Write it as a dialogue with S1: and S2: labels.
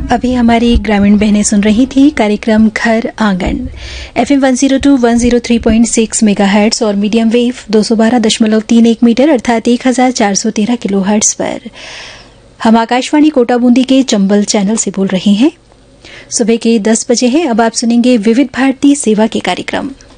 S1: अभी हमारी ग्रामीण बहनें सुन रही थी कार्यक्रम घर आंगन FM 102 103.6 मेगाहर्ट्ज और मीडियम वेव 212.31 मीटर अर्थात 1413 किलोहर्ट्ज पर। हम आकाशवाणी कोटा बूंदी के चंबल चैनल से बोल रहे हैं। सुबह के 10 बजे हैं। अब आप सुनेंगे विविध भारती सेवा के कार्यक्रम।